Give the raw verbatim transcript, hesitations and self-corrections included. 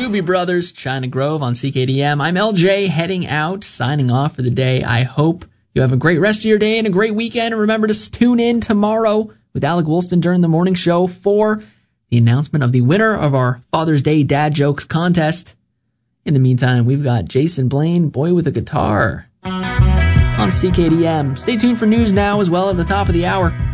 Doobie Brothers, China Grove on C K D M. I'm L J heading out, signing off for the day. I hope you have a great rest of your day and a great weekend. And remember to tune in tomorrow with Alec Woolston during the morning show for the announcement of the winner of our Father's Day Dad Jokes contest. In the meantime, we've got Jason Blaine, Boy with a Guitar, on C K D M. Stay tuned for news now as well at the top of the hour.